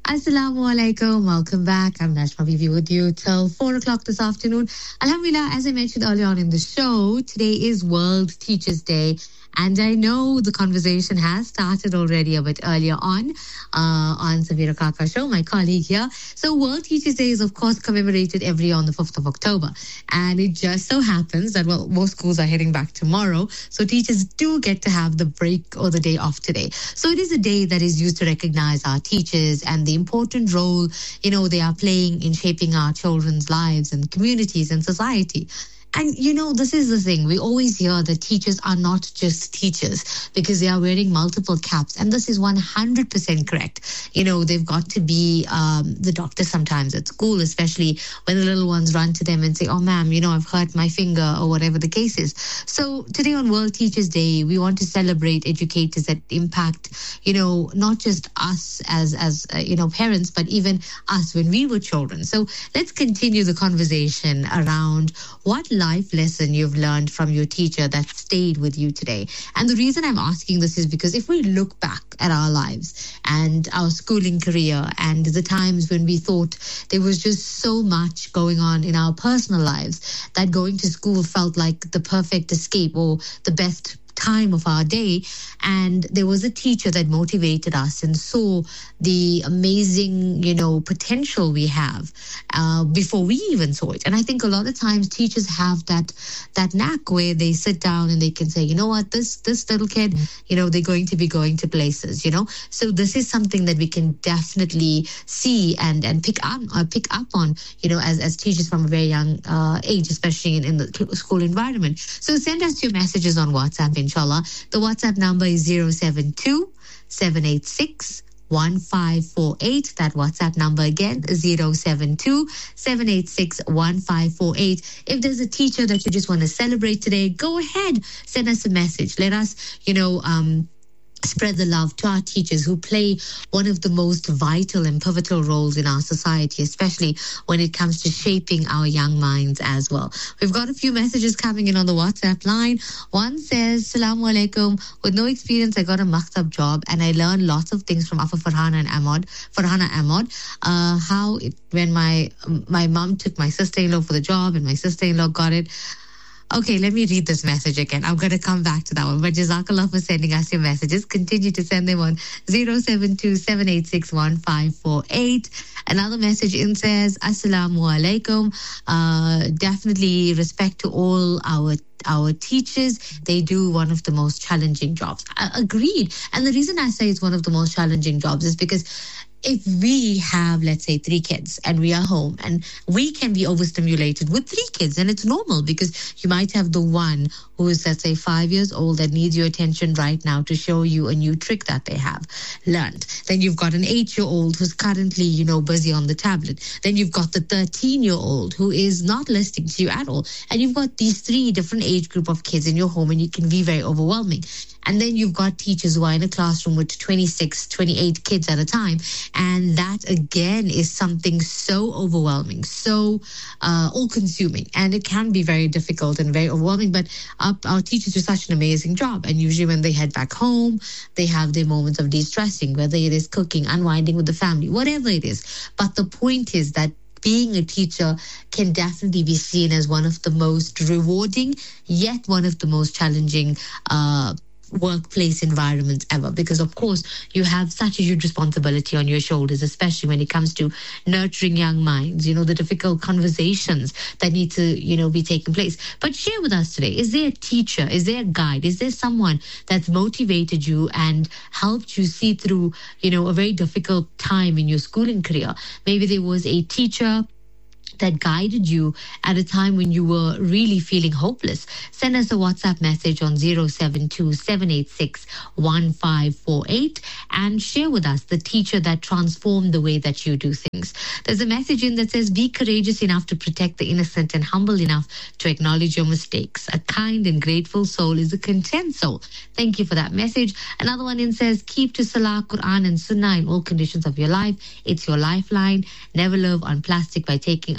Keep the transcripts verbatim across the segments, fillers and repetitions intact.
Assalamu alaikum. Welcome back. I'm Nashma Bibi with you till four o'clock this afternoon. Alhamdulillah, as I mentioned earlier on in the show, today is World Teachers Day. And I know the conversation has started already a bit earlier on uh, on Samira Kaka show, my colleague here. So World Teachers Day is, of course, commemorated every year on the fifth of October. And it just so happens that, well, most schools are heading back tomorrow. So teachers do get to have the break or the day off today. So it is a day that is used to recognize our teachers and the important role, you know, they are playing in shaping our children's lives and communities and society. And, you know, this is the thing. We always hear that teachers are not just teachers because they are wearing multiple caps. And this is one hundred percent correct. You know, they've got to be um, the doctor sometimes at school, especially when the little ones run to them and say, oh, ma'am, you know, I've hurt my finger or whatever the case is. So today on World Teachers Day, we want to celebrate educators that impact, you know, not just us as, as uh, you know, parents, but even us when we were children. So let's continue the conversation around what life lesson you've learned from your teacher that stayed with you today. And the reason I'm asking this is because if we look back at our lives and our schooling career and the times when we thought there was just so much going on in our personal lives that going to school felt like the perfect escape or the best time of our day, and there was a teacher that motivated us and saw the amazing, you know, potential we have uh, before we even saw it. And I think a lot of times teachers have that that knack where they sit down and they can say, you know what, this this little kid, you know, they're going to be going to places, you know. So this is something that we can definitely see and and pick up uh, pick up on, you know, as as teachers from a very young uh, age, especially in, in the school environment. So send us your messages on WhatsApp, inshallah. The WhatsApp number is zero seven two seven eight six one five four eight. That WhatsApp number again, zero seven two seven eight six one five four eight. If there's a teacher that you just want to celebrate today, go ahead, send us a message. Let us, you know, um, spread the love to our teachers who play one of the most vital and pivotal roles in our society, especially when it comes to shaping our young minds as well. We've got a few messages coming in on the WhatsApp line. One says, Assalamu alaikum. With no experience, I got a maktab job and I learned lots of things from Afa Farhana and Ahmad, Farhana Ahmad. Uh, how it, when my my mom took my sister-in-law for the job and my sister-in-law got it. Okay, let me read this message again. I'm going to come back to that one. But Jazakallah for sending us your messages. Continue to send them on zero seven two seven eight six one five four eight. Another message in says, Assalamu alaikum. Uh, definitely respect to all our our teachers. They do one of the most challenging jobs. Uh, agreed. And the reason I say it's one of the most challenging jobs is because if we have, let's say, three kids and we are home and we can be overstimulated with three kids, and it's normal because you might have the one who is, let's say, five years old that needs your attention right now to show you a new trick that they have learned. Then you've got an eight-year-old who's currently, you know, busy on the tablet. Then you've got the thirteen-year-old who is not listening to you at all. And you've got these three different age group of kids in your home, and it can be very overwhelming. And then you've got teachers who are in a classroom with twenty-six, twenty-eight kids at a time. And that, again, is something so overwhelming, so uh, all-consuming. And it can be very difficult and very overwhelming. But our, our teachers do such an amazing job. And usually when they head back home, they have their moments of de-stressing, whether it is cooking, unwinding with the family, whatever it is. But the point is that being a teacher can definitely be seen as one of the most rewarding, yet one of the most challenging uh workplace environments ever, because of course you have such a huge responsibility on your shoulders, especially when it comes to nurturing young minds, you know, the difficult conversations that need to, you know, be taking place. But share with us today, is there a teacher, is there a guide, is there someone that's motivated you and helped you see through, you know, a very difficult time in your schooling career? Maybe there was a teacher that guided you at a time when you were really feeling hopeless. Send us a WhatsApp message on zero seven two seven eight six one five four eight and share with us the teacher that transformed the way that you do things. There's a message in that says, be courageous enough to protect the innocent and humble enough to acknowledge your mistakes. A kind and grateful soul is a content soul. Thank you for that message. Another one in says, keep to Salah, Quran and Sunnah in all conditions of your life. It's your lifeline. Never live on plastic by taking out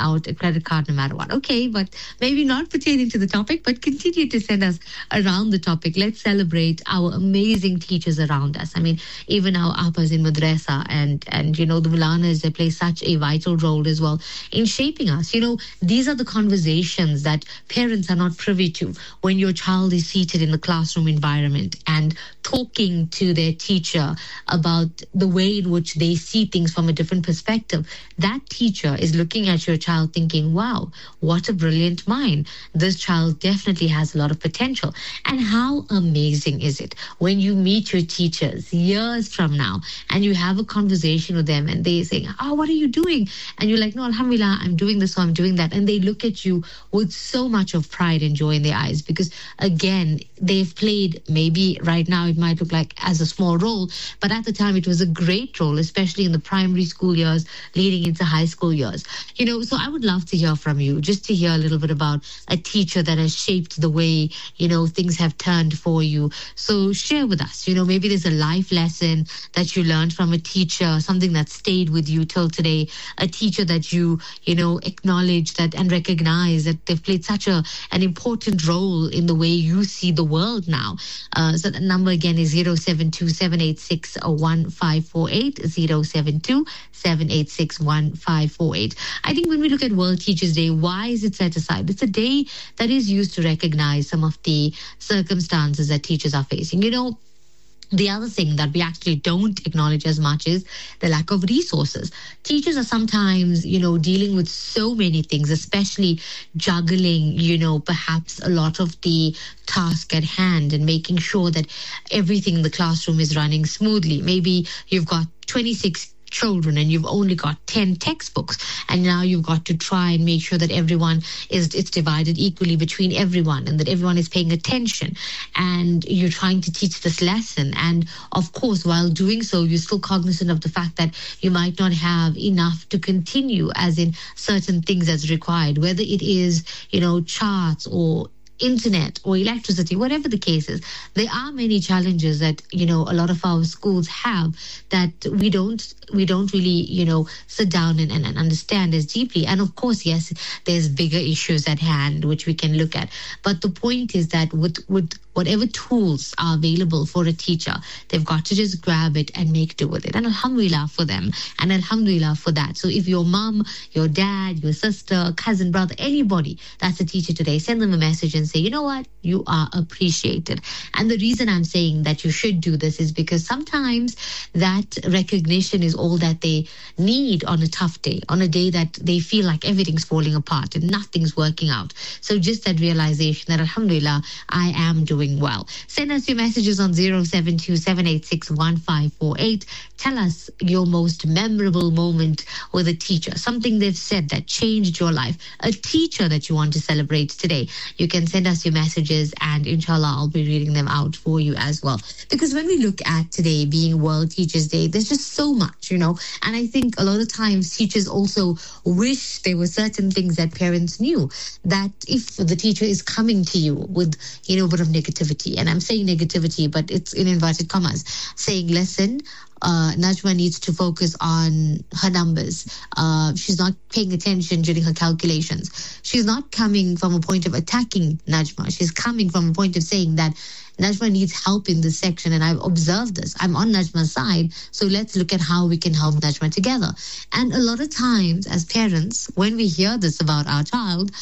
out a credit card no matter what. Okay, but maybe not pertaining to the topic, but continue to send us around the topic. Let's celebrate our amazing teachers around us. I mean, even our appas in madrasa and, and you know, the mulanas, they play such a vital role as well in shaping us. You know, these are the conversations that parents are not privy to when your child is seated in the classroom environment and talking to their teacher about the way in which they see things from a different perspective. That teacher is looking at your child thinking, wow, what a brilliant mind. This child definitely has a lot of potential. And how amazing is it when you meet your teachers years from now and you have a conversation with them and they say, oh, what are you doing? And you're like, no, alhamdulillah, I'm doing this or I'm doing that. And they look at you with so much of pride and joy in their eyes because, again, they've played, maybe right now it might look like as a small role, but at the time it was a great role, especially in the primary school years leading into high school years. You know, so I would love to hear from you, just to hear a little bit about a teacher that has shaped the way, you know, things have turned for you. So share with us, you know, maybe there's a life lesson that you learned from a teacher, something that stayed with you till today, a teacher that you, you know, acknowledge that and recognize that they've played such a an important role in the way you see the world now. Uh, so the number again is zero seven two, seven eight six, one five four eight, zero seven two, seven eight six, one five four eight. I think when we look at World Teachers Day, why is it set aside? It's a day that is used to recognize some of the circumstances that teachers are facing. You know, the other thing that we actually don't acknowledge as much is the lack of resources. Teachers are sometimes, you know, dealing with so many things, especially juggling, you know, perhaps a lot of the task at hand and making sure that everything in the classroom is running smoothly. Maybe you've got twenty-six children and you've only got ten textbooks, and now you've got to try and make sure that everyone is it's divided equally between everyone and that everyone is paying attention, and you're trying to teach this lesson. And of course, while doing so, you're still cognizant of the fact that you might not have enough to continue, as in certain things as required, whether it is, you know, charts or internet or electricity, whatever the case is. There are many challenges that, you know, a lot of our schools have that we don't we don't really, you know, sit down and, and, and understand as deeply. And of course, yes, there's bigger issues at hand which we can look at. But the point is that with with whatever tools are available for a teacher, they've got to just grab it and make do with it. And alhamdulillah for them. And alhamdulillah for that. So if your mom, your dad, your sister, cousin, brother, anybody that's a teacher today, send them a message and say, you know what, you are appreciated. And the reason I'm saying that you should do this is because sometimes that recognition is all that they need on a tough day, on a day that they feel like everything's falling apart and nothing's working out. So just that realization that alhamdulillah, I am doing well. Send us your messages on zero seven two, seven eight six, one five four eight. Tell us your most memorable moment with a teacher, something they've said that changed your life, a teacher that you want to celebrate today. You can send us your messages and inshallah I'll be reading them out for you as well. Because when we look at today being World Teachers Day, there's just so much, you know, and I think a lot of times teachers also wish there were certain things that parents knew, that if the teacher is coming to you with, you know, a bit of negativity, and I'm saying negativity, but it's in inverted commas, saying, listen, Uh, Najma needs to focus on her numbers. Uh, she's not paying attention during her calculations. She's not coming from a point of attacking Najma. She's coming from a point of saying that Najma needs help in this section, and I've observed this. I'm on Najma's side, so let's look at how we can help Najma together. And a lot of times, as parents, when we hear this about our child,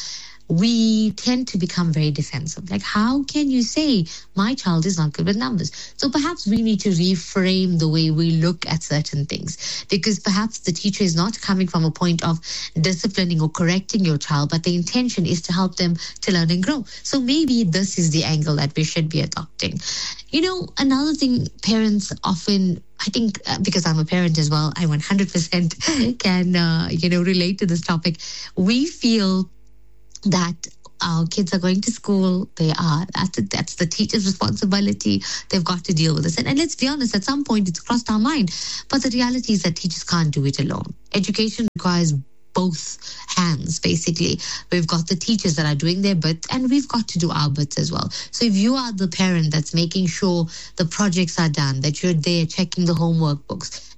we tend to become very defensive. Like, how can you say my child is not good with numbers? So perhaps we need to reframe the way we look at certain things, because perhaps the teacher is not coming from a point of disciplining or correcting your child, but the intention is to help them to learn and grow. So maybe this is the angle that we should be adopting. You know, another thing parents often, I think, uh, because I'm a parent as well, I one hundred percent can, uh, you know, relate to this topic. We feel that our kids are going to school, they are, that's, that's the teacher's responsibility, they've got to deal with this. And, and let's be honest, at some point it's crossed our mind. But the reality is that teachers can't do it alone. Education requires both hands, basically. We've got the teachers that are doing their bit, and we've got to do our bits as well. So if you are the parent that's making sure the projects are done, that you're there checking the homework books,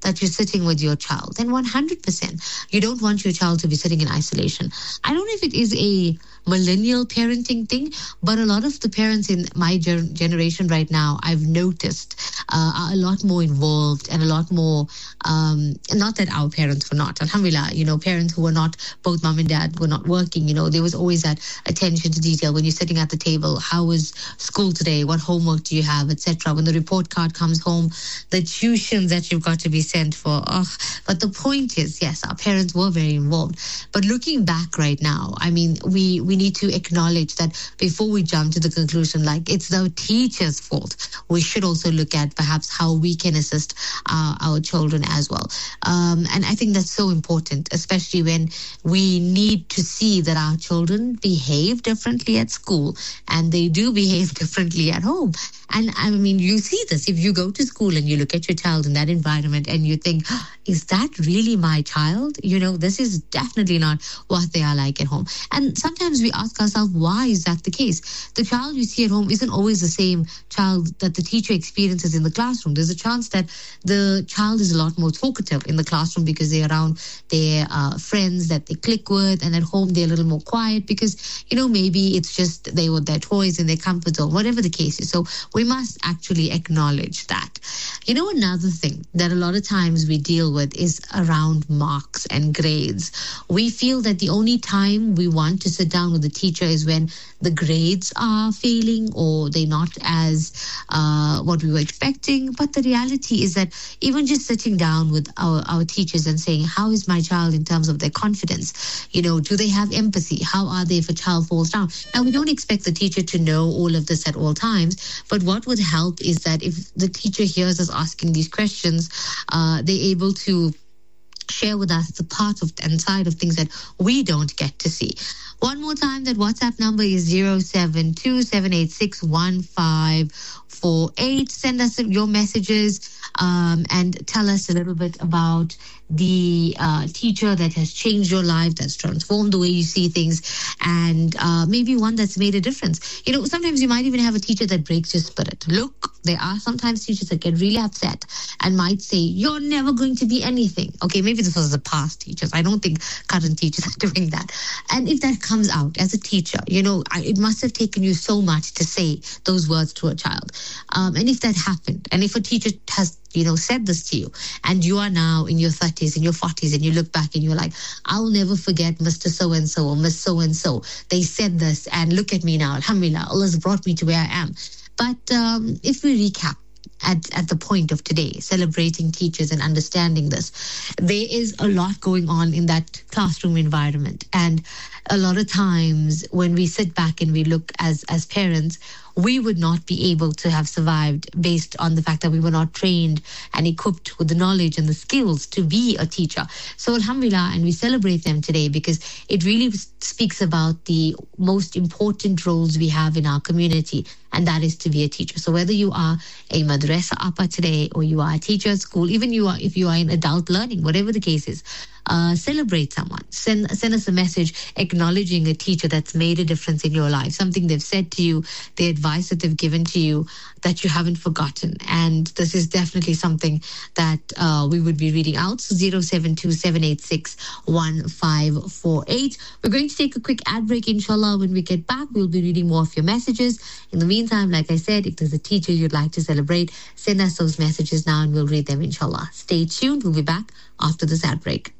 that you're sitting with your child, then one hundred percent you don't want your child to be sitting in isolation. I don't know if it is a millennial parenting thing, but a lot of the parents in my ger- generation right now, I've noticed, uh, are a lot more involved and a lot more, um, not that our parents were not, alhamdulillah, you know, parents who were not, both mom and dad were not working, you know, there was always that attention to detail when you're sitting at the table. How was school today? What homework do you have, et cetera. When the report card comes home, the tuitions that you've got to be sent for. Oh, but the point is, yes, our parents were very involved. But looking back right now, I mean, we, we need to acknowledge that before we jump to the conclusion, like it's the teacher's fault, we should also look at perhaps how we can assist our, our children as well. Um, and I think that's so important, especially when we need to see that our children behave differently at school and they do behave differently at home. And I mean, you see this if you go to school and you look at your child in that environment and you think, oh, is that really my child? You know, this is definitely not what they are like at home. And sometimes we ask ourselves, why is that the case? The child you see at home isn't always the same child that the teacher experiences in the classroom. There's a chance that the child is a lot more talkative in the classroom because they're around their uh, friends that they click with, and at home they're a little more quiet because, you know, maybe it's just they with their toys in their comfort zone, whatever the case is. So we must actually acknowledge that. You know, another thing that a lot of times we deal with is around marks and grades. We feel that the only time we want to sit down with the teacher is when the grades are failing or they're not as uh, what we were expecting. But the reality is that even just sitting down with our, our teachers and saying, how is my child in terms of their confidence? You know, do they have empathy? How are they if a child falls down? Now, we don't expect the teacher to know all of this at all times, but what would help is that if the teacher hears us asking these questions, uh, they're able to share with us the part of and side of things that we don't get to see. One more time, that WhatsApp number is zero seven two seven eight six one five four eight. Send us your messages um, and tell us a little bit about the uh, teacher that has changed your life, that's transformed the way you see things, and uh, maybe one that's made a difference. You know, sometimes you might even have a teacher that breaks your spirit. Look, there are sometimes teachers that get really upset and might say, you're never going to be anything. Okay, maybe this was the past teachers. I don't think current teachers are doing that. And if that comes out as a teacher, you know, I, it must have taken you so much to say those words to a child. Um, and if that happened, and if a teacher has you know, said this to you, and you are now in your thirties, in your forties, and you look back and you're like, I'll never forget Mister So-and-so or Miss So-and-so. They said this, and look at me now. Alhamdulillah, Allah's brought me to where I am. But um, if we recap, At, at the point of today, celebrating teachers and understanding this, there is a lot going on in that classroom environment. And a lot of times when we sit back and we look as, as parents, we would not be able to have survived based on the fact that we were not trained and equipped with the knowledge and the skills to be a teacher. So alhamdulillah, and we celebrate them today because it really speaks about the most important roles we have in our community, and that is to be a teacher. So whether you are a madrasa appa today or you are a teacher at school, even you are if you are in adult learning, whatever the case is, uh, celebrate someone. Send send us a message acknowledging a teacher that's made a difference in your life, something they've said to you, the advice that they've given to you that you haven't forgotten. And this is definitely something that uh, we would be reading out. So zero seven two seven eight six one five four eight. We're going to take a quick ad break, inshallah. When we get back, we'll be reading more of your messages. In the meantime, like I said, if there's a teacher you'd like to celebrate, send us those messages now and we'll read them, inshallah. Stay tuned. We'll be back after this ad break.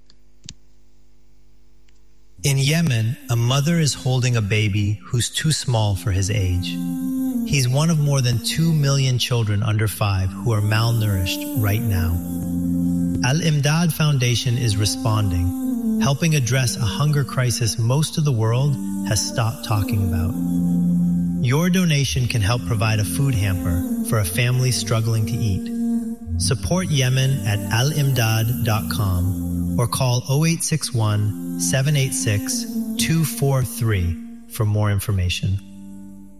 In Yemen, a mother is holding a baby who's too small for his age. He's one of more than two million children under five who are malnourished right now. Al-Imdad Foundation is responding, helping address a hunger crisis most of the world has stopped talking about. Your donation can help provide a food hamper for a family struggling to eat. Support Yemen at al imdad dot com or call oh eight six one, seven eight six, two four three for more information.